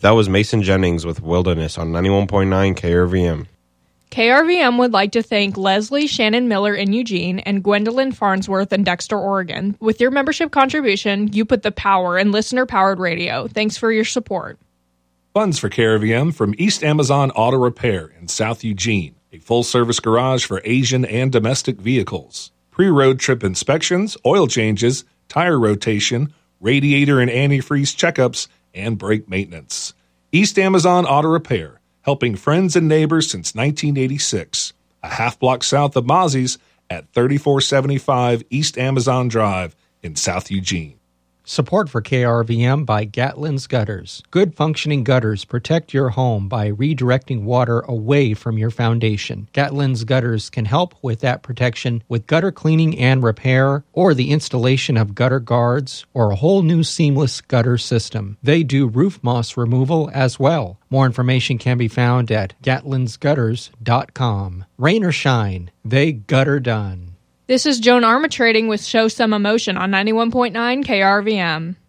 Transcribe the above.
That was Mason Jennings with Wilderness on 91.9 KRVM. KRVM would like to thank Leslie Shannon Miller in Eugene and Gwendolyn Farnsworth in Dexter, Oregon. With your membership contribution, you put the power in listener-powered radio. Thanks for your support. Funds for KRVM from East Amazon Auto Repair in South Eugene, a full-service garage for Asian and domestic vehicles. Pre-road trip inspections, oil changes, tire rotation, radiator and antifreeze checkups, and brake maintenance. East Amazon Auto Repair, helping friends and neighbors since 1986. A half block south of Mozzie's at 3475 East Amazon Drive in South Eugene. Support for KRVM by Gatlin's Gutters. Good functioning gutters protect your home by redirecting water away from your foundation. Gatlin's Gutters can help with that protection with gutter cleaning and repair, or the installation of gutter guards, or a whole new seamless gutter system. They do roof moss removal as well. More information can be found at gatlinsgutters.com. Rain or shine, they gutter done. This is Joan Armatrading with Show Some Emotion on 91.9 KRVM.